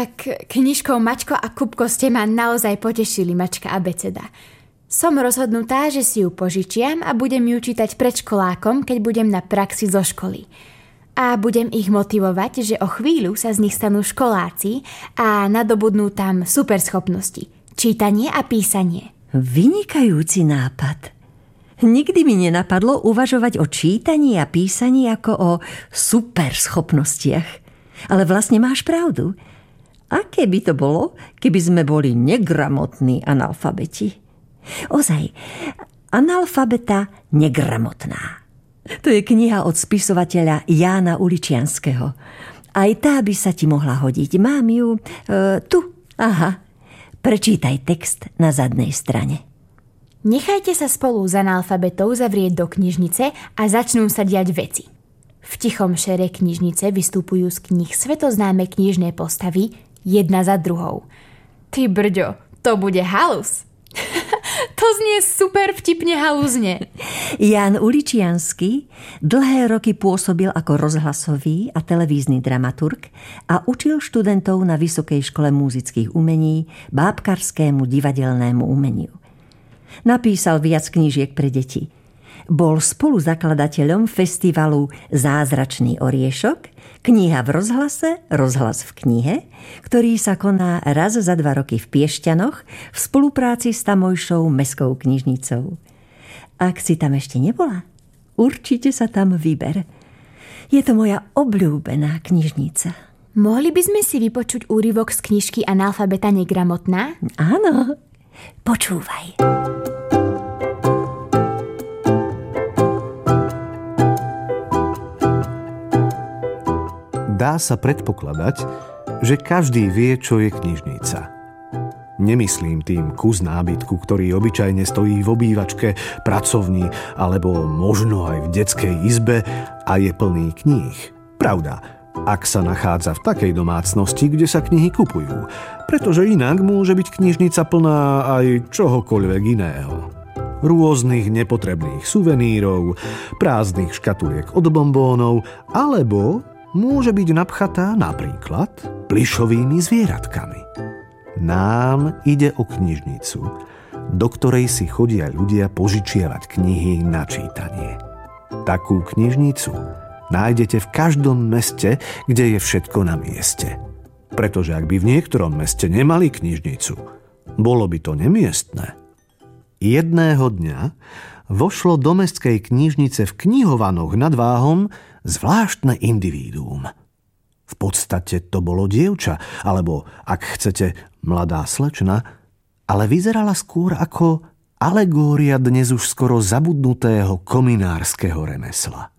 Tak knižkou Mačko a Kupko ste ma naozaj potešili, Mačka abeceda. Som rozhodnutá, že si ju požičiam a budem ju čítať predškolákom, keď budem na praxi zo školy. A budem ich motivovať, že o chvíľu sa z nich stanú školáci a nadobudnú tam superschopnosti. Čítanie a písanie. Vynikajúci nápad. Nikdy mi nenapadlo uvažovať o čítaní a písaní ako o superschopnostiach. Ale vlastne máš pravdu. Aké by to bolo, keby sme boli negramotní analfabeti? Ozaj, Analfabeta negramotná. To je kniha od spisovateľa Jána Uličianskeho. Aj tá by sa ti mohla hodiť. Mám ju tu. Aha. Prečítaj text na zadnej strane. Nechajte sa spolu s analfabetou zavrieť do knižnice a začnú sa diať veci. V tichom šere knižnice vystupujú z kníh svetoznáme knižné postavy jedna za druhou. Ty brďo, to bude halus. To znie super vtipne halúzne. Ján Uličiansky dlhé roky pôsobil ako rozhlasový a televízny dramaturg a učil študentov na Vysokej škole múzických umení bábkarskému divadelnému umeniu. Napísal viac knížiek pre deti. Bol spoluzakladateľom festivalu Zázračný oriešok, kniha v rozhlase, rozhlas v knihe, ktorý sa koná raz za 2 roky v Piešťanoch v spolupráci s tamojšou mestskou knižnicou. Ak si tam ešte nebola, určite sa tam vyber. Je to moja obľúbená knižnica. Mohli by sme si vypočuť úryvok z knižky Analfabeta negramotná? Áno, počúvaj. Dá sa predpokladať, že každý vie, čo je knižnica. Nemyslím tým kus nábytku, ktorý obyčajne stojí v obývačke, pracovni alebo možno aj v detskej izbe a je plný kníh. Pravda, ak sa nachádza v takej domácnosti, kde sa knihy kupujú, pretože inak môže byť knižnica plná aj čohokoľvek iného. Rôznych nepotrebných suvenírov, prázdnych škatuliek od bombónov alebo môže byť napchatá napríklad plyšovými zvieratkami. Nám ide o knižnicu, do ktorej si chodia ľudia požičiavať knihy na čítanie. Takú knižnicu nájdete v každom meste, kde je všetko na mieste. Pretože ak by v niektorom meste nemali knižnicu, bolo by to nemiestne. Jedného dňa vošlo do mestskej knižnice v Knihovanoch nad Váhom zvláštne individuum. V podstate to bolo dievča, alebo, ak chcete, mladá slečna, ale vyzerala skôr ako alegória dnes už skoro zabudnutého kominárskeho remesla.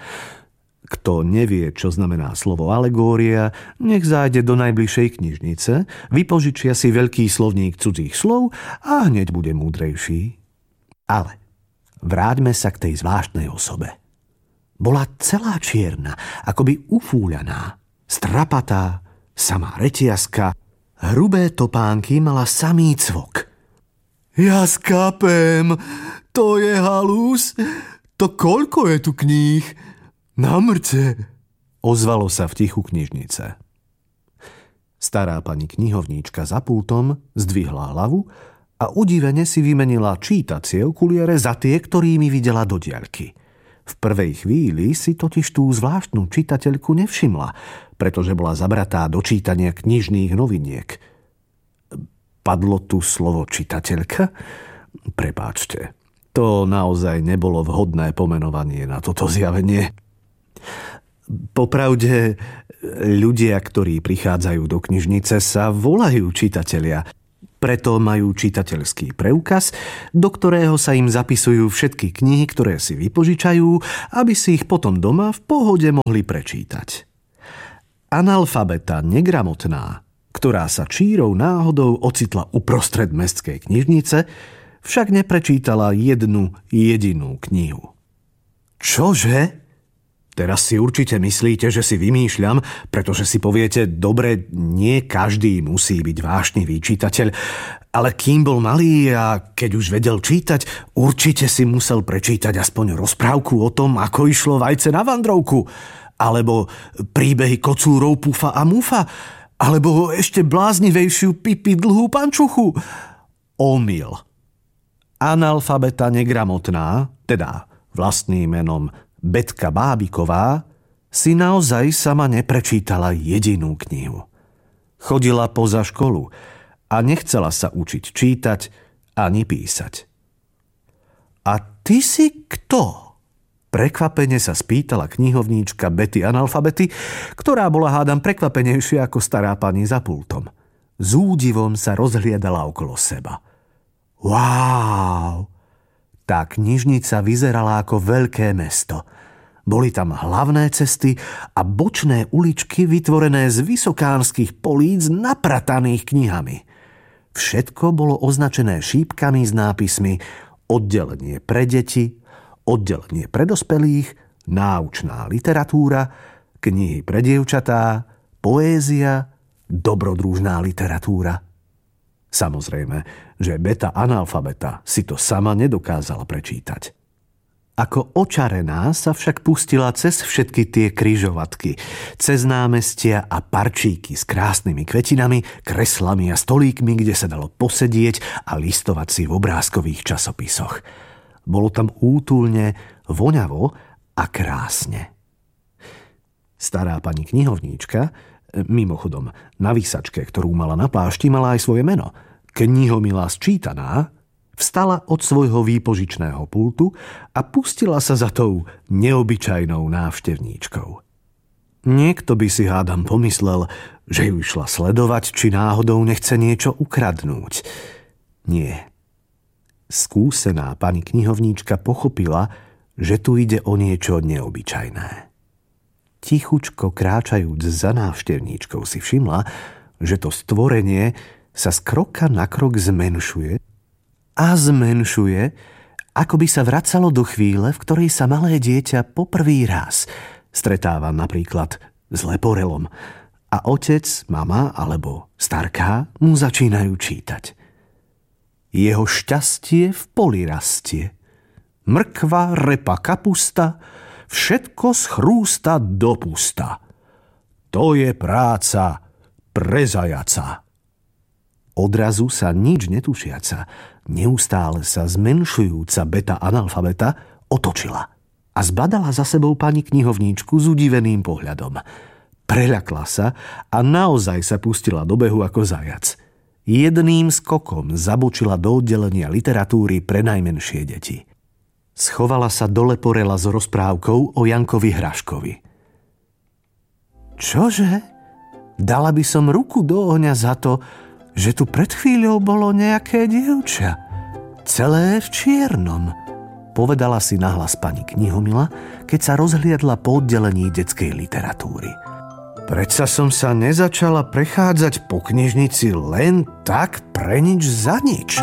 Kto nevie, čo znamená slovo alegória, nech zájde do najbližšej knižnice, vypožičia si veľký slovník cudzích slov a hneď bude múdrejší. Ale vráťme sa k tej zvláštnej osobe. Bola celá čierna, akoby ufúľaná, strapatá, samá retiaska, hrubé topánky mala samý cvok. Ja skapem, to je halus, to koľko je tu kníh? Na mŕce, ozvalo sa v tichu knižnice. Stará pani knihovníčka za pultom zdvihla hlavu a udivene si vymenila čítacie okuliare za tie, ktorými videla do diaľky. V prvej chvíli si totiž tú zvláštnu čitateľku nevšimla, pretože bola zabratá do čítania knižných noviniek. Padlo tu slovo čitateľka? Prepáčte, to naozaj nebolo vhodné pomenovanie na toto zjavenie. Popravde, ľudia, ktorí prichádzajú do knižnice, sa volajú čitatelia. Preto majú čitateľský preukaz, do ktorého sa im zapisujú všetky knihy, ktoré si vypožičajú, aby si ich potom doma v pohode mohli prečítať. Analfabeta negramotná, ktorá sa čírou náhodou ocitla uprostred mestskej knižnice, však neprečítala jednu jedinú knihu. Čože? Teraz si určite myslíte, že si vymýšľam, pretože si poviete, dobre, nie každý musí byť vášnivý čitateľ, ale kým bol malý a keď už vedel čítať, určite si musel prečítať aspoň rozprávku o tom, ako išlo vajce na vandrovku, alebo príbehy kocúrov Pufa a Mufa, Alebo ešte bláznivejšiu Pipi dlhú pančuchu. Omyl. Analfabeta negramotná, teda vlastným menom Betka Bábiková, si naozaj sama neprečítala jedinú knihu. Chodila poza školu a nechcela sa učiť čítať ani písať. A ty si kto? Prekvapene sa spýtala knihovníčka Betty analfabety, ktorá bola hádam prekvapenejšia ako stará pani za pultom. S údivom sa rozhliadala okolo seba. Wow! Tá knižnica vyzerala ako veľké mesto. Boli tam hlavné cesty a bočné uličky vytvorené z vysokánskych políc naprataných knihami. Všetko bolo označené šípkami s nápismi oddelenie pre deti, oddelenie pre dospelých, náučná literatúra, knihy pre dievčatá, poézia, dobrodružná literatúra. Samozrejme, že Beta analfabeta si to sama nedokázala prečítať. Ako očarená sa však pustila cez všetky tie križovatky, cez námestia a parčíky s krásnymi kvetinami, kreslami a stolíkmi, kde sa dalo posedieť a listovať si v obrázkových časopisoch. Bolo tam útulne, voňavo a krásne. Stará pani knihovníčka, mimochodom na výsačke, ktorú mala na plášti, mala aj svoje meno, Knihomila Sčítaná, vstala od svojho výpožičného pultu a pustila sa za tou neobyčajnou návštevníčkou. Niekto by si hádam pomyslel, že ju išla sledovať, či náhodou nechce niečo ukradnúť. Nie. Skúsená pani knihovníčka pochopila, že tu ide o niečo neobyčajné. Tichučko kráčajúc za návštevníčkou si všimla, že to stvorenie sa z kroka na krok zmenšuje a zmenšuje, ako by sa vracalo do chvíle, v ktorej sa malé dieťa poprvý raz stretáva napríklad s leporelom a otec, mama alebo starká mu začínajú čítať. Jeho šťastie v poli rastie. Mrkva, repa, kapusta, všetko schrústa do pusta. To je práca pre zajaca. Odrazu sa nič netušiaca, neustále sa zmenšujúca Beta analfabeta otočila a zbadala za sebou pani knihovníčku s udiveným pohľadom. Preľakla sa a naozaj sa pustila do behu ako zajac. Jedným skokom zabočila do oddelenia literatúry pre najmenšie deti. Schovala sa do leporela s rozprávkou o Jankovi Hraškovi. Čože? Dala by som ruku do ohňa za to, že tu pred chvíľou bolo nejaké dievča. Celé v čiernom, povedala si nahlas pani Knihomila, keď sa rozhliadla po oddelení detskej literatúry. Predsa som sa nezačala prechádzať po knižnici len tak pre nič za nič.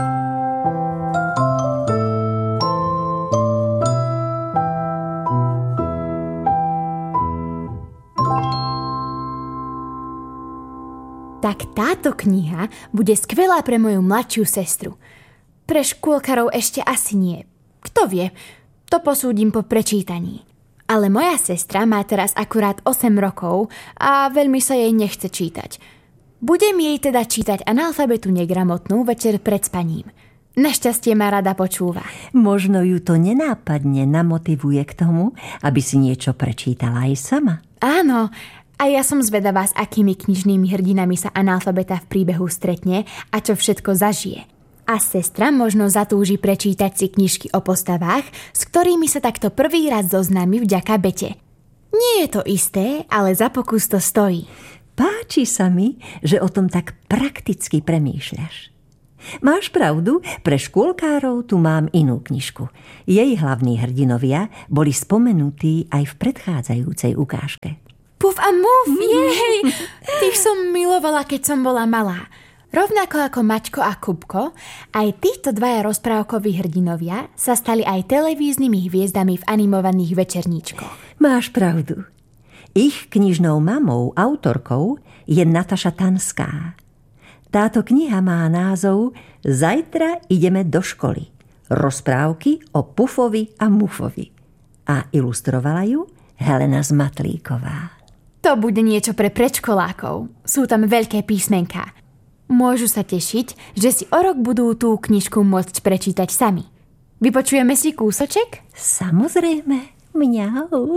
Tak táto kniha bude skvelá pre moju mladšiu sestru. Pre škôlkarov ešte asi nie. Kto vie, to posúdim po prečítaní. Ale moja sestra má teraz akurát 8 rokov a veľmi sa jej nechce čítať. Budem jej teda čítať analfabetu negramotnú večer pred spaním. Našťastie ma rada počúva. Možno ju to nenápadne namotivuje k tomu, aby si niečo prečítala aj sama. Áno, a ja som zvedavá, s akými knižnými hrdinami sa analfabeta v príbehu stretne a čo všetko zažije. A sestra možno zatúži prečítať si knižky o postavách, s ktorými sa takto prvý raz zoznámi vďaka Bete. Nie je to isté, ale za pokus to stojí. Páči sa mi, že o tom tak prakticky premýšľaš. Máš pravdu, pre škôlkárov tu mám inú knižku. Jej hlavní hrdinovia boli spomenutí aj v predchádzajúcej ukážke. Puf a Muf, jej! Tých som milovala, keď som bola malá. Rovnako ako Maťko a Kupko, aj týchto dvaja rozprávkoví hrdinovia sa stali aj televíznymi hviezdami v animovaných večerníčkoch. Máš pravdu. Ich knižnou mamou, autorkou, je Nataša Tanská. Táto kniha má názov Zajtra ideme do školy. Rozprávky o Pufovi a Mufovi. A ilustrovala ju Helena Zmatlíková. To bude niečo pre predškolákov. Sú tam veľké písmenká. Môžu sa tešiť, že si o rok budú tú knižku môcť prečítať sami. Vypočujeme si kúsoček? Samozrejme. Mňau.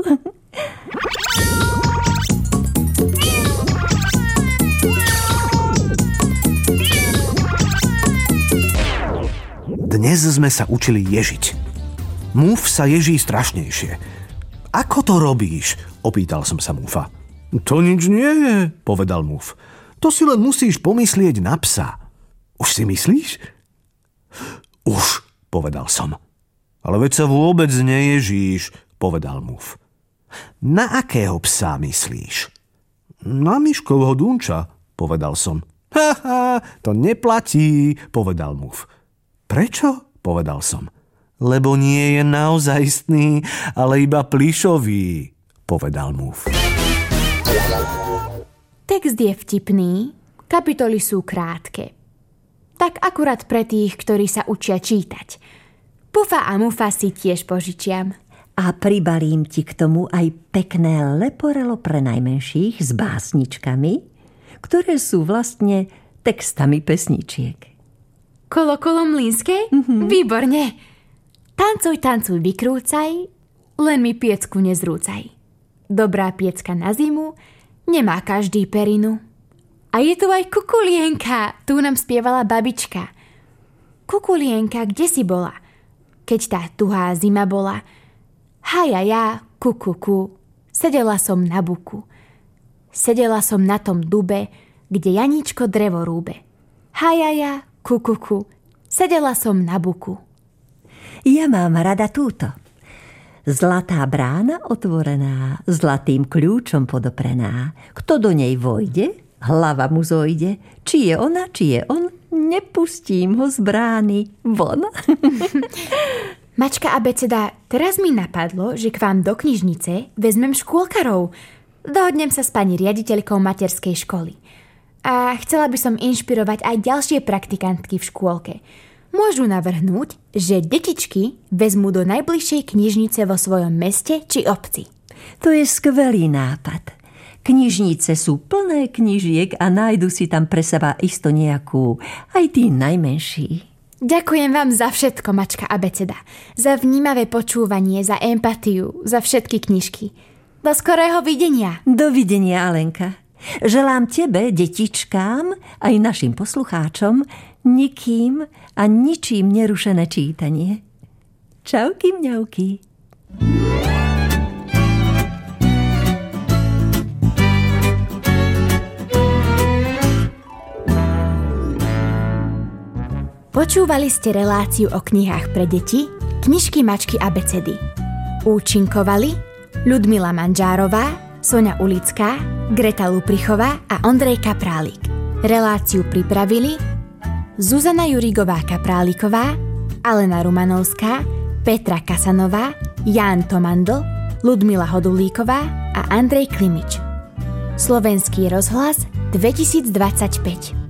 Dnes sme sa učili ježiť. Múf sa ježí strašnejšie. Ako to robíš? Opýtal som sa Múfa. To nič nie je, povedal Múf. To si len musíš pomyslieť na psa. Už si myslíš? Už, povedal som. Ale veď sa vôbec neježíš, povedal Múf. Na akého psa myslíš? Na Miškovho Dunča, povedal som. Haha, to neplatí, povedal Múf. Prečo? Povedal som. Lebo nie je naozajstný, ale iba plyšový, povedal Múf. Text je vtipný, kapitoly sú krátke. Tak akurát pre tých, ktorí sa učia čítať. Pufa a Mufa si tiež požičiam. A pribalím ti k tomu aj pekné leporelo pre najmenších s básničkami, ktoré sú vlastne textami pesničiek. Kolo mlynskej? Výborne. Tancuj, tancuj, vykrúcaj, len mi piecku nezrúcaj. Dobrá piecka na zimu, nemá každý perinu. A je tu aj Kukulienka, tu nám spievala babička. Kukulienka, kde si bola? Keď tá tuhá zima bola. Hajaja, kukuku, sedela som na buku. Sedela som na tom dube, kde Janíčko drevo rúbe. Hajaja, kukuku, sedela som na buku. Ja mám rada túto. Zlatá brána otvorená, zlatým kľúčom podoprená. Kto do nej vojde, hlava mu zojde. Či je ona, či je on, nepustím ho z brány von. Mačka abeceda, teraz mi napadlo, že k vám do knižnice vezmem škôlkarov. Dohodnem sa s pani riaditeľkou materskej školy. A chcela by som inšpirovať aj ďalšie praktikantky v škôlke. Môžu navrhnúť, že detičky vezmú do najbližšej knižnice vo svojom meste či obci. To je skvelý nápad. Knižnice sú plné knižiek a nájdu si tam pre seba isto nejakú, aj tí najmenší. Ďakujem vám za všetko, mačka abeceda. Za vnímavé počúvanie, za empatiu, za všetky knižky. Do skorého videnia. Dovidenia, Alenka. Želám tebe, detičkám, aj našim poslucháčom, nikým a ničím nerušené čítanie. Čauky, mňauky. Počúvali ste reláciu o knihách pre deti Knižky mačky abecedy. Účinkovali Ľudmila Manžárová, Soňa Ulická, Greta Luprichová a Ondrej Kaprálik. Reláciu pripravili Zuzana Jurigová-Kapráliková, Alena Rumanovská, Petra Kasanová, Ján Tomandl, Ľudmila Hodulíková a Andrej Klimič. Slovenský rozhlas 2025.